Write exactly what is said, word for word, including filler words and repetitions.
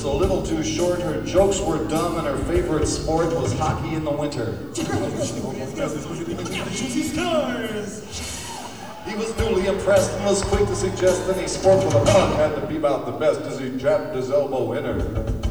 a little too short, her jokes were dumb, and her favorite sport was hockey in the winter. He was newly impressed and was quick to suggest any sport with a puck had to be about the best as he jabbed his elbow in her.